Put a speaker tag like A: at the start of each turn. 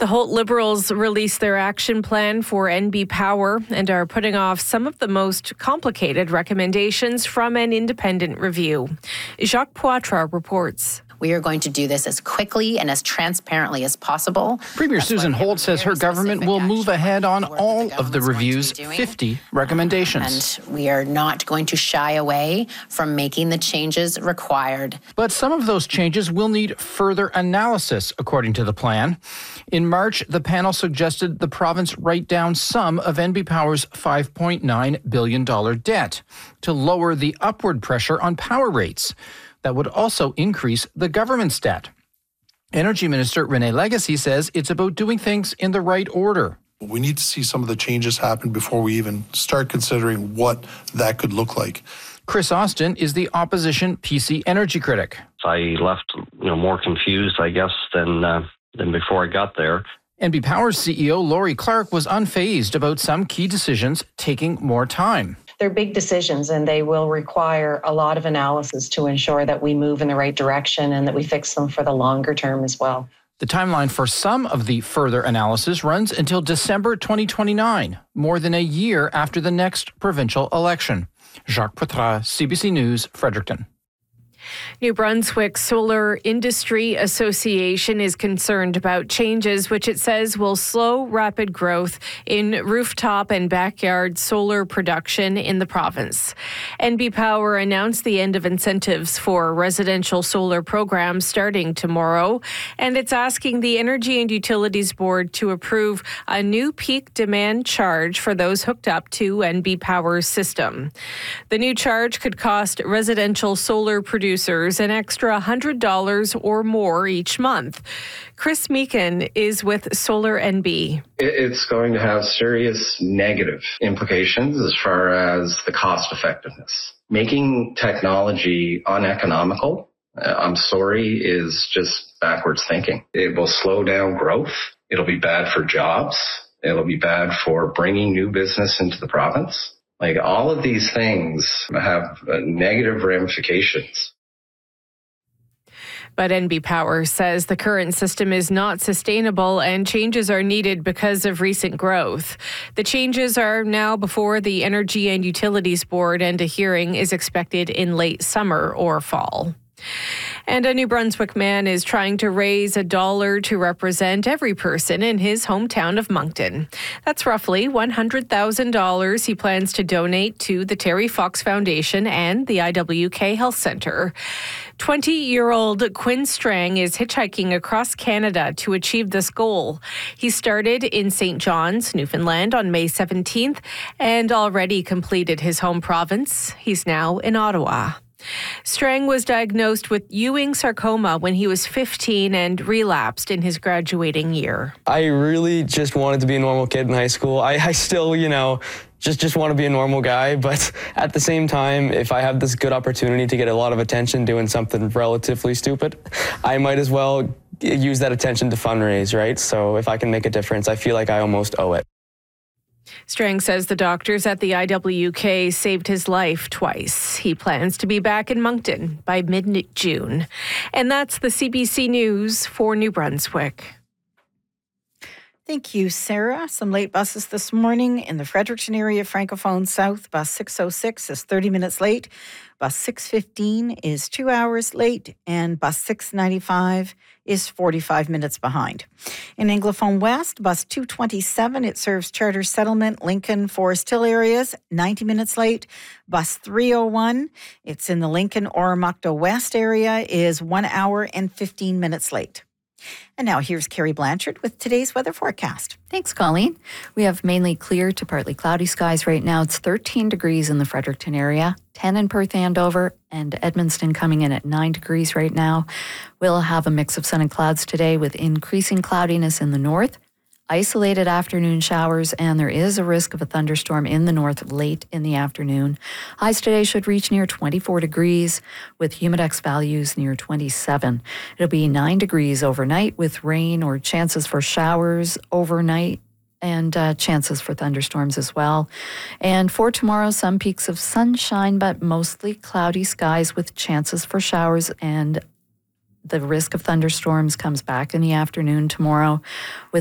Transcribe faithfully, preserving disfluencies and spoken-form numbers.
A: The Holt Liberals released their action plan for N B Power and are putting off some of the most complicated recommendations from an independent review. Jacques Poitras reports.
B: We are going to do this as quickly and as transparently as possible.
C: Premier That's Susan Holt says her government will move ahead on all of the review's fifty recommendations.
B: And we are not going to shy away from making the changes required.
C: But some of those changes will need further analysis, according to the plan. In March, the panel suggested the province write down some of N B Power's five point nine billion dollars debt to lower the upward pressure on power rates. That would also increase the government's debt. Energy Minister René Legacy says it's about doing things in the right order.
D: We need to see some of the changes happen before we even start considering what that could look like.
C: Chris Austin is the opposition P C energy critic.
E: I left, you know, more confused, I guess, than uh, than before I got there.
C: N B Power's C E O Laurie Clark was unfazed about some key decisions taking more time.
F: They're big decisions and they will require a lot of analysis to ensure that we move in the right direction and that we fix them for the longer term as well.
C: The timeline for some of the further analysis runs until December twenty twenty-nine, more than a year after the next provincial election. Jacques Poitras, C B C News, Fredericton.
A: New Brunswick Solar Industry Association is concerned about changes which it says will slow rapid growth in rooftop and backyard solar production in the province. N B Power announced the end of incentives for residential solar programs starting tomorrow, and it's asking the Energy and Utilities Board to approve a new peak demand charge for those hooked up to N B Power's system. The new charge could cost residential solar producers an extra one hundred dollars or more each month. Chris Meekin is with Solar N B.
G: It's going to have serious negative implications as far as the cost effectiveness. Making technology uneconomical, uh, I'm sorry, is just backwards thinking. It will slow down growth. It'll be bad for jobs. It'll be bad for bringing new business into the province. Like, all of these things have uh, negative ramifications.
A: But N B Power says the current system is not sustainable and changes are needed because of recent growth. The changes are now before the Energy and Utilities Board, and a hearing is expected in late summer or fall. And a New Brunswick man is trying to raise a dollar to represent every person in his hometown of Moncton. That's roughly one hundred thousand dollars he plans to donate to the Terry Fox Foundation and the I W K Health Centre. twenty-year-old Quinn Strang is hitchhiking across Canada to achieve this goal. He started in Saint John's, Newfoundland on May seventeenth and already completed his home province. He's now in Ottawa. Strang was diagnosed with Ewing sarcoma when he was fifteen and relapsed in his graduating year.
H: I really just wanted to be a normal kid in high school. I, I still, you know, just, just want to be a normal guy. But at the same time, if I have this good opportunity to get a lot of attention doing something relatively stupid, I might as well use that attention to fundraise, right? So if I can make a difference, I feel like I almost owe it.
A: Strang says the doctors at the I W K saved his life twice. He plans to be back in Moncton by mid-June. And that's the C B C News for New Brunswick.
I: Thank you, Sarah. Some late buses this morning in the Fredericton area, Francophone South. Bus six oh six is thirty minutes late. Bus six fifteen is two hours late. And bus six ninety-five is forty-five minutes behind. In Anglophone West, bus two twenty-seven, it serves Charter Settlement, Lincoln, Forest Hill areas, ninety minutes late. Bus three oh one, it's in the Lincoln, Oromocto West area, is one hour and fifteen minutes late. And now here's Carrie Blanchard with today's weather forecast.
J: Thanks, Colleen. We have mainly clear to partly cloudy skies right now. It's thirteen degrees in the Fredericton area, ten in Perth Andover, and Edmundston coming in at nine degrees right now. We'll have a mix of sun and clouds today with increasing cloudiness in the north, isolated afternoon showers, and there is a risk of a thunderstorm in the north late in the afternoon. Highs today should reach near twenty-four degrees with humidex values near twenty-seven. It'll be nine degrees overnight with rain or chances for showers overnight and uh, chances for thunderstorms as well. And for tomorrow, some peaks of sunshine, but mostly cloudy skies with chances for showers, and the risk of thunderstorms comes back in the afternoon tomorrow with